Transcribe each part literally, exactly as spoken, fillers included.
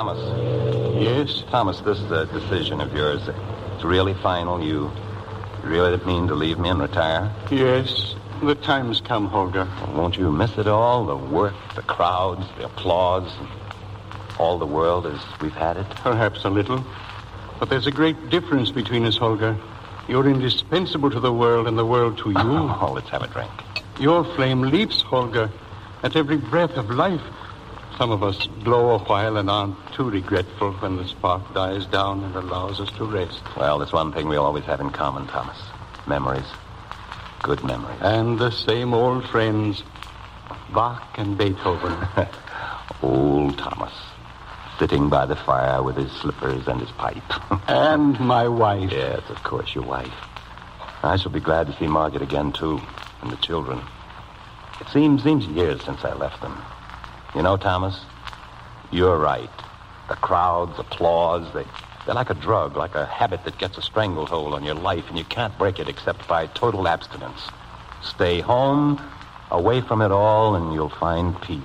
Thomas. Yes? Thomas, this uh, decision of yours, it's really final. You really mean to leave me and retire? Yes. The time's come, Holger. Well, won't you miss it all? The work, the crowds, the applause, all the world as we've had it? Perhaps a little. But there's a great difference between us, Holger. You're indispensable to the world and the world to you. Oh, let's have a drink. Your flame leaps, Holger, at every breath of life. Some of us glow a while and aren't too regretful when the spark dies down and allows us to rest. Well, there's one thing we'll always have in common, Thomas. Memories. Good memories. And the same old friends, Bach and Beethoven. Old Thomas, sitting by the fire with his slippers and his pipe. And my wife. Yes, of course, your wife. I shall be glad to see Margaret again, too, and the children. It seems, seems years since I left them. You know, Thomas, you're right. The crowds, applause, they, they're like a drug, like a habit that gets a stranglehold on your life, and you can't break it except by total abstinence. Stay home, away from it all, and you'll find peace.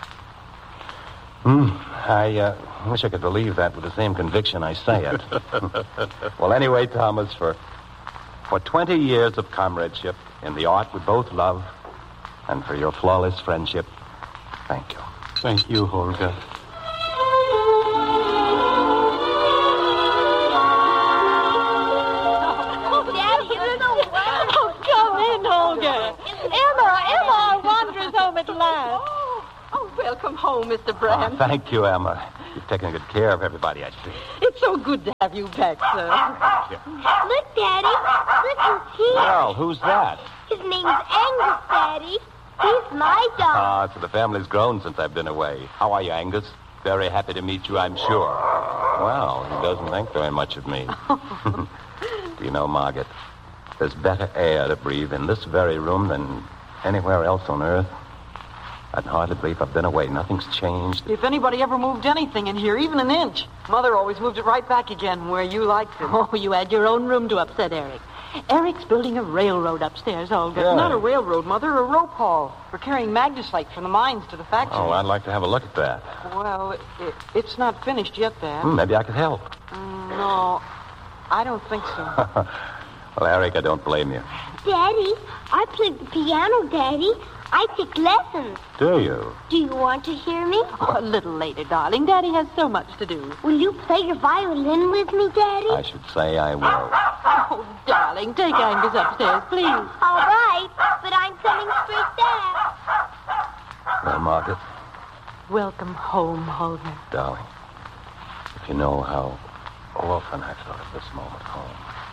Hmm. I uh, wish I could believe that with the same conviction I say it. Well, anyway, Thomas, for, for twenty years of comradeship in the art we both love, and for your flawless friendship, thank you. Thank you, Holger. Welcome home, Mister Brand. Oh, thank you, Emma. You've taken good care of everybody, I see. It's so good to have you back, sir. Look, Daddy. Look who's here. Well, who's that? His name's Angus, Daddy. He's my dog. Ah, so the family's grown since I've been away. How are you, Angus? Very happy to meet you, I'm sure. Well, he doesn't think very much of me. Do you know, Margaret, there's better air to breathe in this very room than anywhere else on earth. I can hardly believe I've been away. Nothing's changed. If anybody ever moved anything in here, even an inch, Mother always moved it right back again where you liked it. Oh, you had your own room to upset Eric. Eric's building a railroad upstairs, Olga. Yeah. Not a railroad, Mother, a rope haul. We're carrying magnesite from the mines to the factory. Oh, I'd like to have a look at that. Well, it, it, it's not finished yet, Dad. Hmm, maybe I could help. Mm, no, I don't think so. Well, Eric, I don't blame you. Daddy, I play the piano, Daddy. I take lessons. Do you? Do you want to hear me? Oh, a little later, darling. Daddy has so much to do. Will you play your violin with me, Daddy? I should say I will. Oh, darling, take Angus upstairs, please. All right, but I'm coming straight back. Well, Margaret, Welcome home, Holger. darling, if you know how often I've thought of this moment home.